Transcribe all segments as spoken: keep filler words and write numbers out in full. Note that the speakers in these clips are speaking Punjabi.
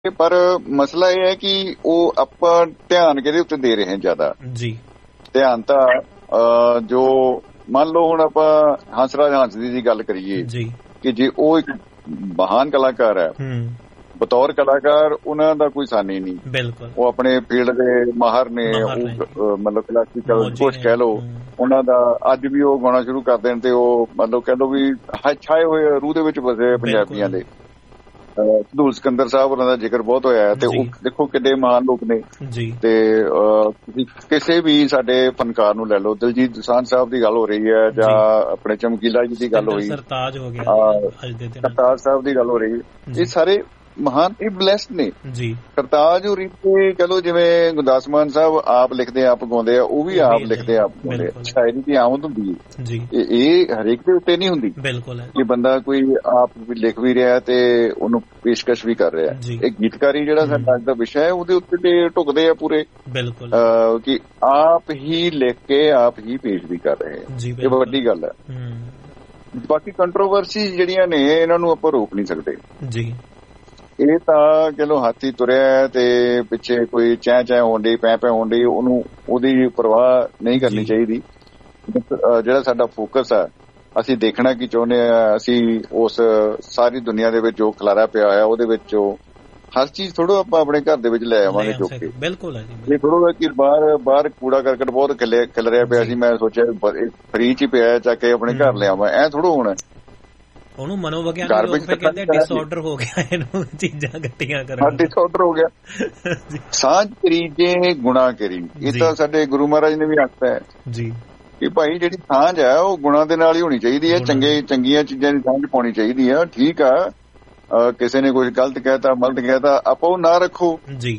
ਪਰ ਮਸਲਾ ਇਹ ਹੈ ਕਿ ਉਹ ਆਪਾਂ ਧਿਆਨ ਕਿਹਦੇ ਉੱਤੇ ਦੇ ਰਹੇ ਹਾਂ ਜ਼ਿਆਦਾ ਜੀ। ਧਿਆਨ ਤਾਂ ਜੋ ਮੰਨ ਲਓ ਹੁਣ ਆਪਾਂ ਹੰਸਰਾਜ ਹੰਸ ਦੀ ਗੱਲ ਕਰੀਏ ਜੀ ਕਿ ਜੇ ਉਹ ਇੱਕ ਮਹਾਨ ਕਲਾਕਾਰ ਹੈ, ਬਤੌਰ ਕਲਾਕਾਰ ਉਹਨਾਂ ਦਾ ਕੋਈ ਸਾਨੀ ਨਹੀਂ। ਬਿਲਕੁਲ ਉਹ ਆਪਣੇ ਫੀਲਡ ਦੇ ਮਾਹਰ ਨੇ, ਉਹ ਮਤਲਬ ਕਲਾਸੀਕਲ ਕੁਛ ਕਹਿ ਲਓ ਉਹਨਾਂ ਦਾ। ਅੱਜ ਵੀ ਉਹ ਗਾਉਣਾ ਸ਼ੁਰੂ ਕਰ ਦੇਣ ਤੇ ਉਹ ਮਤਲਬ ਕਹਿ ਲਓ ਵੀ ਛਾਏ ਹੋਏ ਰੂਹ ਦੇ ਵਿੱਚ ਵਸੇ ਪੰਜਾਬੀਆਂ ਦੇ। ਸਧੂਲ ਸਿਕੰਦਰ ਸਾਹਿਬ ਉਹਨਾਂ ਦਾ ਜ਼ਿਕਰ ਬਹੁਤ ਹੋਇਆ ਤੇ ਉਹ ਦੇਖੋ ਕਿੰਨੇ ਮਹਾਨ ਲੋਕ ਨੇ। ਤੇ ਕਿਸੇ ਵੀ ਸਾਡੇ ਫਨਕਾਰ ਨੂੰ ਲੈ ਲਓ, ਦਲਜੀਤ ਦੋਸਾਂਝ ਸਾਹਿਬ ਦੀ ਗੱਲ ਹੋ ਰਹੀ ਹੈ ਜਾਂ ਆਪਣੇ ਚਮਕੀਲਾ ਜੀ ਦੀ ਗੱਲ ਹੋਈ, ਸਰਤਾਜ ਹੋ ਗਿਆ, ਸਰਤਾਜ ਸਾਹਿਬ ਦੀ ਗੱਲ ਹੋ ਰਹੀ ਹੈ, ਇਹ ਸਾਰੇ ਮਹਾਨ ਇਹ ਬਲੈਸਡ ਨੇ ਜੀ। ਸਰਤਾਜ ਹੋਰੀ ਤੇ ਕਹਿ ਲਓ ਜਿਵੇਂ ਗੁਰਦਾਸ ਮਾਨ ਸਾਹਿਬ ਆਪ ਲਿਖਦੇ ਆਪ ਗਾਉਂਦੇ ਆ, ਉਹ ਵੀ ਆਪ ਲਿਖਦੇ ਆਪ ਗਾਉਂਦੇ ਆ। ਸ਼ਾਇਰੀ ਦੀ ਆਮਦ ਹੁੰਦੀ ਹੈ, ਇਹ ਹਰੇਕ ਦੇ ਉੱਤੇ ਨਹੀਂ ਹੁੰਦੀ। ਬਿਲਕੁਲ ਕਿ ਬੰਦਾ ਕੋਈ ਆਪ ਵੀ ਲਿਖ ਵੀ ਰਿਹਾ ਤੇ ਉਹਨੂੰ ਪੇਸ਼ਕਸ਼ ਵੀ ਕਰ ਰਿਹਾ। ਇਹ ਗੀਤਕਾਰੀ ਜਿਹੜਾ ਸਾਡਾ ਅੱਜ ਦਾ ਵਿਸ਼ਾ ਹੈ ਉਹਦੇ ਉੱਤੇ ਤੇ ਢੁਕਦੇ ਆ ਪੂਰੇ। ਬਿਲਕੁਲ ਕਿ ਆਪ ਹੀ ਲਿਖ ਕੇ ਆਪ ਹੀ ਪੇਸ਼ ਵੀ ਕਰ ਰਹੇ ਆ, ਇਹ ਵੱਡੀ ਗੱਲ ਹੈ। ਬਾਕੀ ਕੰਟਰੋਵਰਸੀ ਜਿਹੜੀਆਂ ਨੇ ਇਹਨਾਂ ਨੂੰ ਆਪਾਂ ਰੋਕ ਨਹੀਂ ਸਕਦੇ ਜੀ। ਇਹ ਤਾਂ ਚਲੋ ਹਾਥੀ ਤੁਰਿਆ ਤੇ ਪਿੱਛੇ ਕੋਈ ਚੈਂ ਚੈਂ ਹੋਣ ਡਈ, ਪੈ ਪੈ ਹੋਣ ਡਈ, ਉਹਨੂੰ ਉਹਦੀ ਪਰਵਾਹ ਨਹੀਂ ਕਰਨੀ ਚਾਹੀਦੀ। ਜਿਹੜਾ ਸਾਡਾ ਫੋਕਸ ਆ, ਅਸੀਂ ਦੇਖਣਾ ਕੀ ਚਾਹੁੰਦੇ ਆ, ਅਸੀਂ ਉਸ ਸਾਰੀ ਦੁਨੀਆ ਦੇ ਵਿੱਚ ਜੋ ਖਲਾਰਾ ਪਿਆ ਹੋਇਆ ਉਹਦੇ ਵਿੱਚ ਹਰ ਚੀਜ਼ ਥੋੜ੍ਹਾ ਆਪਾਂ ਆਪਣੇ ਘਰ ਦੇ ਵਿੱਚ ਲੈ ਆਵਾਂਗੇ ਚੁੱਕ ਕੇ। ਬਿਲਕੁਲ ਇਹ ਥੋੜ੍ਹਾ ਕਿ ਬਾਹਰ ਬਾਹਰ ਕੂੜਾ ਕਰਕਟ ਬਹੁਤ ਖਿਲ ਖਿਲ ਰਿਹਾ ਪਿਆ ਸੀ, ਮੈਂ ਸੋਚਿਆ ਫਰੀ ਚ ਹੀ ਪਿਆ ਚੱਕ ਕੇ ਆਪਣੇ ਘਰ ਲਿਆਵਾਂ, ਐ ਥੋੜ੍ਹਾ ਹੋਣਾ। ਉਹਨੂੰ ਮਨੋਵਿਗਿਆਨੀ ਲੋਕ ਕਹਿੰਦੇ ਡਿਸਆਰਡਰ ਹੋ ਗਿਆ, ਇਹਨੂੰ ਚੀਜ਼ਾਂ ਇਕੱਠੀਆਂ ਕਰਨ ਡਿਸਆਰਡਰ ਹੋ ਗਿਆ। ਸਾਂਝ ਕਰੀ ਜੇ ਗੁਣਾ ਕਰੀ, ਇਹ ਤਾਂ ਸਾਡੇ ਗੁਰੂ ਮਹਾਰਾਜ ਨੇ ਵੀ ਆਖਿਆ ਜੀ ਕਿ ਭਾਈ ਜਿਹੜੀ ਸਾਂਝ ਹੈ ਉਹ ਗੁਣਾ ਦੇ ਨਾਲ ਹੀ ਹੋਣੀ ਚਾਹੀਦੀ ਹੈ। ਚੰਗੇ ਚੰਗੀਆਂ ਚੀਜ਼ਾਂ ਦੀ ਸਾਂਝ ਪਾਉਣੀ ਚਾਹੀਦੀ ਆ। ਠੀਕ ਆ, ਕਿਸੇ ਨੇ ਕੁਝ ਗਲਤ ਕਹਿਤਾ ਮਲਤ ਕਹਿਤਾ, ਆਪਾਂ ਉਹ ਨਾ ਰੱਖੋ ਜੀ,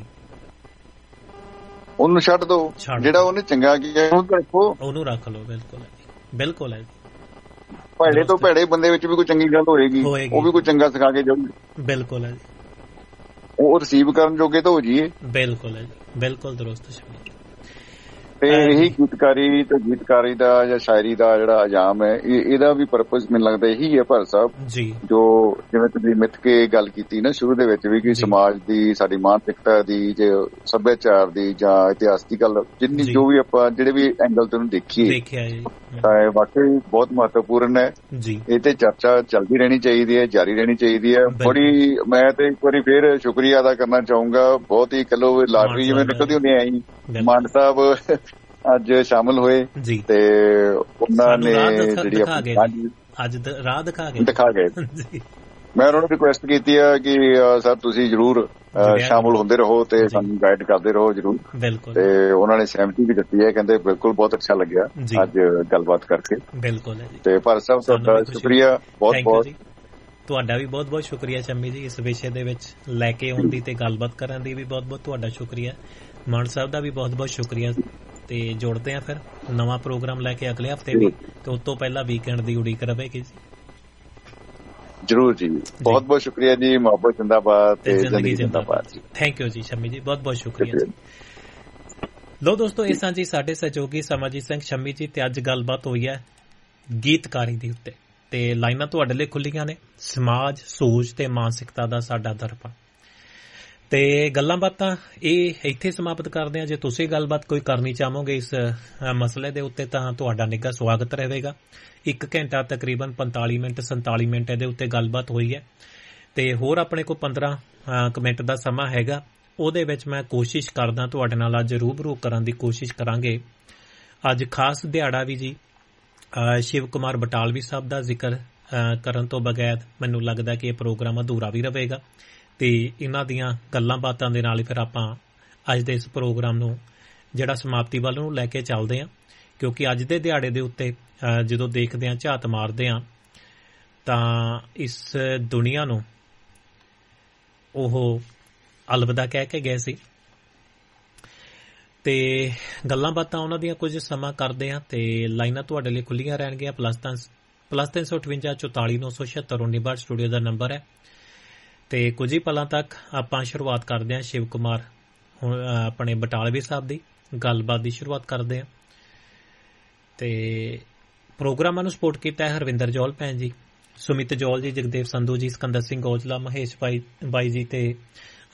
ਉਹਨੂੰ ਛੱਡ ਦੋ। ਜਿਹੜਾ ਉਹਨੇ ਚੰਗਾ ਕੀਤਾ ਉਹਨੂੰ ਰੱਖੋ, ਉਹਨੂੰ ਰੱਖ ਲਓ। ਬਿਲਕੁਲ ਬਿਲਕੁਲ ਹੈ। ਭੈੜੇ ਤੋਂ ਭੈੜੇ ਬੰਦੇ ਵਿੱਚ ਵੀ ਕੋਈ ਚੰਗੀ ਗੱਲ ਹੋਏਗੀ, ਉਹ ਵੀ ਕੋਈ ਚੰਗਾ ਸਿਖਾ ਕੇ ਜਾਊਗੀ। ਬਿਲਕੁਲ ਹੈ ਜੀ, ਉਹ ਰਿਸੀਵ ਕਰਨ ਜੋਗੇ ਤਾਂ ਹੋ ਜਾਈਏ। ਬਿਲਕੁਲ ਹੈ ਜੀ, ਬਿਲਕੁਲ ਦਰੁਸਤ। ਤੇ ਇਹੀ ਗੀਤਕਾਰੀ ਤੇ ਗੀਤਕਾਰੀ ਦਾ ਜਾਂ ਸ਼ਾਇਰੀ ਦਾ ਜਿਹੜਾ ਅੰਜਾਮ ਹੈ, ਇਹਦਾ ਵੀ ਪਰਪਸ ਮੈਨੂੰ ਲੱਗਦਾ ਇਹੀ ਹੈ ਭਰ ਸਾਹਿਬ ਜੀ। ਜੋ ਜਿਵੇਂ ਤੁਸੀਂ ਮਿੱਥ ਕੇ ਗੱਲ ਕੀਤੀ ਨਾ ਸ਼ੁਰੂ ਦੇ ਵਿੱਚ ਵੀ ਕਿ ਸਮਾਜ ਦੀ, ਸਾਡੀ ਮਾਨਸਿਕਤਾ ਦੀ, ਜੇ ਸੱਭਿਆਚਾਰ ਦੀ ਜਾਂ ਇਤਿਹਾਸ ਦੀ ਗੱਲ, ਜਿੰਨੀ ਜੋ ਵੀ ਆਪਾਂ ਜਿਹੜੇ ਵੀ ਐਂਗਲ ਤੋਂ ਦੇਖੀਏ ਤਾਂ ਇਹ ਵਾਕਈ ਬਹੁਤ ਮਹੱਤਵਪੂਰਨ ਹੈ ਜੀ। ਇਹ ਤੇ ਚਰਚਾ ਚੱਲਦੀ ਰਹਿਣੀ ਚਾਹੀਦੀ ਹੈ, ਜਾਰੀ ਰਹਿਣੀ ਚਾਹੀਦੀ ਹੈ। ਬੜੀ ਮੈਂ ਤੇ ਇੱਕ ਵਾਰੀ ਫੇਰ ਸ਼ੁਕਰੀਆ ਅਦਾ ਕਰਨਾ ਚਾਹੂੰਗਾ। ਬਹੁਤ ਹੀ ਕਹਿ ਲਓ ਲਾਟਰੀ ਜਿਵੇਂ ਨਿਕਲਦੀ ਹੁੰਦੀ ਐ, ਮਾਨ ਸਾਹਿਬ ਅੱਜ ਸ਼ਾਮਲ ਹੋਏ ਤੇ ਉਹਨਾਂ ਨੇ ਜਿਹੜੀ ਅੱਜ ਰਾਹ ਦਿਖਾ ਗਏ ਦਿਖਾ ਗਏ ਮੈਂ ਉਹਨਾਂ ਨੂੰ ਰਿਕੁਐਸਟ ਕੀਤੀ ਆ ਕਿ ਸਰ ਤੁਸੀਂ ਜ਼ਰੂਰ ਸ਼ਾਮਲ ਹੁੰਦੇ ਰਹੋ ਤੇ ਸਾਨੂੰ ਗਾਈਡ ਕਰਦੇ ਰਹੋ ਜ਼ਰੂਰ। ਤੇ ਉਹਨਾਂ ਨੇ ਸਹਿਮਤੀ ਵੀ ਦਿੱਤੀ ਹੈ, ਕਹਿੰਦੇ ਬਿਲਕੁਲ ਬਹੁਤ ਅੱਛਾ ਲੱਗਿਆ ਅੱਜ ਗੱਲਬਾਤ ਕਰਕੇ। ਬਿਲਕੁਲ ਤੇ ਭਾਰਤ ਸਾਹਿਬ ਤੁਹਾਡਾ ਸ਼ੁਕਰੀਆ ਬਹੁਤ ਬਹੁਤ। ਤੁਹਾਡਾ ਵੀ ਬਹੁਤ ਬਹੁਤ ਸ਼ੁਕਰੀਆ ਸ਼ੰਮੀ ਜੀ, ਇਸ ਵਿਸ਼ੇ ਦੇ ਵਿੱਚ ਲੈ ਕੇ ਆਉਣ ਦੀ ਤੇ ਗੱਲਬਾਤ ਕਰਨ ਦੀ ਵੀ ਬਹੁਤ ਬਹੁਤ ਤੁਹਾਡਾ ਸ਼ੁਕਰੀਆ। ਮਾਨ ਸਾਹਿਬ ਦਾ ਵੀ ਬਹੁਤ ਬਹੁਤ ਸ਼ੁਕਰੀਆ। ਤੇ ਜੋੜਦੇ ਆ ਫਿਰ ਨਵਾਂ ਪ੍ਰੋਗਰਾਮ ਲੈ ਕੇ ਅਗਲੇ ਹਫ਼ਤੇ ਵੀ, ਤੇ ਉਸ ਤੋਂ ਪਹਿਲਾਂ ਵੀਕਐਂਡ ਦੀ ਉਡੀਕ ਰਹੇਗੀ ਜੀ। ਜਰੂਰ ਜੀ, ਬਹੁਤ ਬਹੁਤ ਸ਼ੁਕਰੀਆ ਜੀ। ਮੁਹੱਬਤ ਜ਼ਿੰਦਾਬਾਦ ਤੇ ਜ਼ਿੰਦਗੀ ਜ਼ਿੰਦਾਬਾਦ ਜੀ। ਥੈਂਕ ਯੂ ਜੀ ਸ਼ੰਮੀ ਜੀ, ਬਹੁਤ ਬਹੁਤ ਸ਼ੁਕਰੀਆ ਜੀ। ਲੋ ਦੋਸਤੋ, ਇਹ ਸਾਂ ਜੀ ਸਾਡੇ ਸਹਿਯੋਗੀ ਸਮਰਜੀਤ ਸਿੰਘ ਸ਼ੰਮੀ ਜੀ, ਤੇ ਅੱਜ ਗੱਲਬਾਤ ਹੋਈ ਹੈ ਗੀਤਕਾਰੀ ਦੇ ਉੱਤੇ, ਤੇ ਲਾਈਨਾਂ ਤੁਹਾਡੇ ਲਈ ਖੁੱਲੀਆਂ ਨੇ। ਸਮਾਜ, ਸੋਚ ਤੇ ਮਾਨਸਿਕਤਾ ਦਾ ਸਾਡਾ ਦਰਪਣ। ਤੇ ਗੱਲਾਂ ਬਾਤਾਂ ਇਹ ਇੱਥੇ ਸਮਾਪਤ ਕਰਦੇ ਹਾਂ। ਜੇ ਤੁਸੀਂ ਗੱਲਬਾਤ ਕੋਈ ਕਰਨੀ ਚਾਹੋਗੇ ਇਸ ਮਸਲੇ ਦੇ ਉੱਤੇ ਤਾਂ ਤੁਹਾਡਾ ਨਿੱਘਾ ਸਵਾਗਤ ਰਹੇਗਾ। ਇੱਕ ਘੰਟਾ ਤਕਰੀਬਨ ਪੰਤਾਲੀ ਮਿੰਟ ਸੰਤਾਲੀ ਮਿੰਟ ਇਹਦੇ ਉੱਤੇ ਗੱਲਬਾਤ ਹੋਈ ਹੈ, ਤੇ ਹੋਰ ਆਪਣੇ ਕੋਲ ਪੰਦਰਾਂ ਕੁ ਮਿੰਟ ਦਾ ਸਮਾਂ ਹੈਗਾ। ਉਹਦੇ ਵਿੱਚ ਮੈਂ ਕੋਸ਼ਿਸ਼ ਕਰਦਾ ਤੁਹਾਡੇ ਨਾਲ ਅੱਜ ਰੂਬਰੂ ਕਰਨ ਦੀ ਕੋਸ਼ਿਸ਼ ਕਰਾਂਗੇ। ਅੱਜ ਖਾਸ ਦਿਹਾੜਾ ਵੀ ਜੀ ਸ਼ਿਵ ਕੁਮਾਰ ਬਟਾਲਵੀ ਸਾਹਿਬ ਦਾ ਜ਼ਿਕਰ ਕਰਨ ਤੋਂ ਬਗੈਰ ਮੈਨੂੰ ਲੱਗਦਾ ਕਿ ਇਹ ਪ੍ਰੋਗਰਾਮ ਅਧੂਰਾ ਵੀ ਰਹੇਗਾ। ਤੇ ਇਹਨਾਂ ਦੀਆਂ ਗੱਲਾਂ ਬਾਤਾਂ ਦੇ ਨਾਲ ਫਿਰ ਆਪਾਂ ਅੱਜ ਦੇ ਇਸ ਪ੍ਰੋਗਰਾਮ ਨੂੰ ਜਿਹੜਾ ਸਮਾਪਤੀ ਵੱਲ ਨੂੰ ਲੈ ਕੇ ਚੱਲਦੇ ਹਾਂ, ਕਿਉਂਕਿ ਅੱਜ ਦੇ ਦਿਹਾੜੇ ਦੇ ਉੱਤੇ ਜਦੋਂ ਦੇਖਦੇ ਹਾਂ, ਝਾਤ ਮਾਰਦੇ ਹਾਂ, ਤਾਂ ਇਸ ਦੁਨੀਆ ਨੂੰ ਉਹ ਅਲਵਿਦਾ ਕਹਿ ਕੇ ਗਏ ਸੀ। ਤੇ ਗੱਲਾਂ ਬਾਤਾਂ ਉਹਨਾਂ ਦੀਆਂ ਕੁਝ ਸਮਾਂ ਕਰਦੇ ਹਾਂ, ਤੇ ਲਾਈਨਾਂ ਤੁਹਾਡੇ ਲਈ ਖੁੱਲੀਆਂ ਰਹਿਣਗੀਆਂ। ਪਲੱਸ ਤਾਂ ਪਲੱਸ ਤਿੰਨ ਸੌ ਅਠਵੰਜਾ ਚੁਤਾਲੀ ਨੌ ਸੌ ਛਿਅੱਤਰ ਉੱਨੀ ਬਾਹਠ ਸਟੂਡੀਓ ਦਾ ਨੰਬਰ ਹੈ। ਤੇ ਕੁਝ ਹੀ ਪਲਾਂ ਤੱਕ ਆਪਾਂ ਸ਼ੁਰੂਆਤ ਕਰਦੇ ਹਾਂ ਸ਼ਿਵ ਕੁਮਾਰ ਹੁਣ ਆਪਣੇ ਬਟਾਲਵੀ ਸਾਹਿਬ ਦੀ ਗੱਲਬਾਤ ਦੀ ਸ਼ੁਰੂਆਤ ਕਰਦੇ ਹਾਂ। ਤੇ ਪ੍ਰੋਗਰਾਮਾਂ ਨੂੰ ਸਪੋਰਟ ਕੀਤਾ ਹੈ ਹਰਵਿੰਦਰ ਜੌਲ ਭੈਣ ਜੀ, ਸੁਮਿਤ ਜੌਲ ਜੀ, ਜਗਦੇਵ ਸੰਧੂ ਜੀ, ਸਿਕੰਦਰ ਸਿੰਘ ਔਜਲਾ, ਮਹੇਸ਼ ਭਾਈ ਬਾਈ ਜੀ ਤੇ